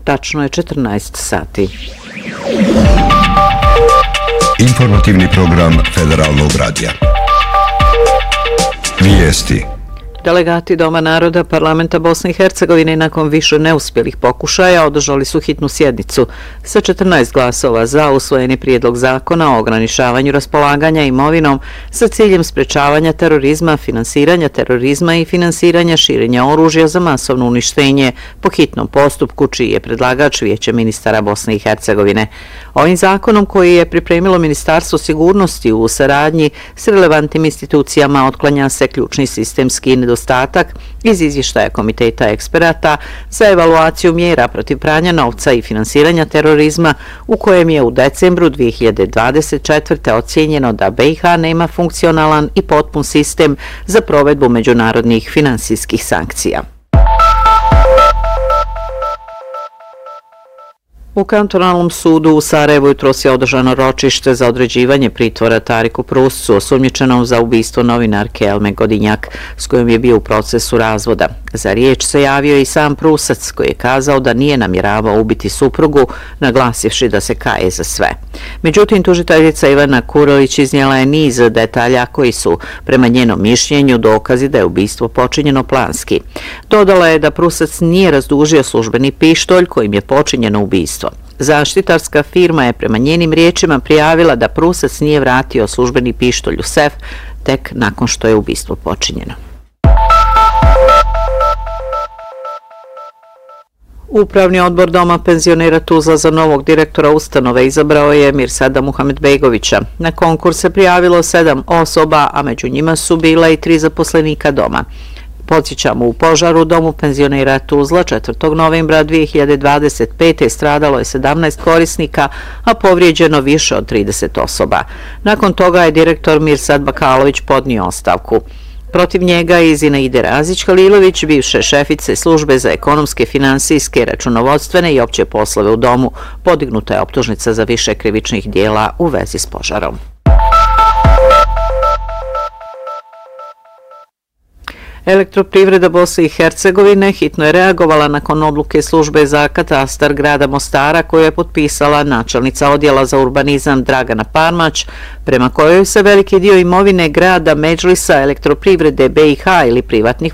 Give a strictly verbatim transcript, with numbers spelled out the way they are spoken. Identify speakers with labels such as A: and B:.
A: Tačno je četrnaest sati.
B: Informativni program Federalnog radija. Vijesti.
A: Delegati Doma naroda Parlamenta Bosne i Hercegovine nakon više neuspjelih pokušaja održali su hitnu sjednicu. Sa četrnaest glasova za usvojeni prijedlog zakona o ograničavanju raspolaganja imovinom sa ciljem sprečavanja terorizma, finansiranja terorizma i finansiranja širenja oružja za masovno uništenje po hitnom postupku, čiji je predlagač Vijeće ministara Bosne i Hercegovine. Ovim zakonom, koji je pripremilo Ministarstvo sigurnosti u saradnji s relevantnim institucijama, otklanja se ključni sistemski nedostatak iz izvještaja Komiteta eksperata za evaluaciju mjera protiv pranja novca i finansiranja terorizma, u kojem je u decembru dvije hiljade dvadeset četvrte ocijenjeno da B i H nema funkcionalan i potpun sistem za provedbu međunarodnih finansijskih sankcija. U kantonalnom sudu u Sarajevu jutros je održano ročište za određivanje pritvora Tariku Pruscu, osumnjičenom za ubistvo novinarke Elme Godinjak, s kojom je bio u procesu razvoda. Za riječ se javio i sam Prusac, koji je kazao da nije namjeravao ubiti suprugu, naglasivši da se kaje za sve. Međutim, tužiteljica Ivana Kurović iznijela je niz detalja koji su, prema njenom mišljenju, dokazi da je ubistvo počinjeno planski. Dodala je da Prusac nije razdužio službeni pištolj kojim je počinjeno ubistvo. Zaštitarska firma je prema njenim riječima prijavila da Prusac nije vratio službeni pištolj u sef tek nakon što je ubistvo počinjeno. Upravni odbor Doma penzionera Tuzla za novog direktora ustanove izabrao je Mirsada Muhamedbegovića. Na konkurs se prijavilo sedam osoba, a među njima su bila i tri zaposlenika doma. Podsjećamo, u požaru u Domu penzionera Tuzla četvrtog novembra dvije hiljade dvadeset pete stradalo je sedamnaest korisnika, a povrijeđeno više od trideset osoba. Nakon toga je direktor Mirsad Bakalović podnio ostavku. Protiv njega je i Zinaide Razić-Halilović, bivše šefice službe za ekonomske, finansijske, računovodstvene i opće poslove u domu. Podignuta je optužnica za više krivičnih dijela u vezi s požarom. Elektroprivreda Bosne i Hercegovine hitno je reagovala nakon odluke službe za katastar grada Mostara, koju je potpisala načelnica odjela za urbanizam Dragana Parmać, prema kojoj se veliki dio imovine grada Medžlisa, elektroprivrede B i H ili privatnih